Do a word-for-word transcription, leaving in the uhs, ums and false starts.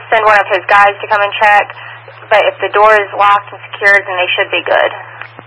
send one of his guys to come and check, but if the door is locked and secured, then they should be good.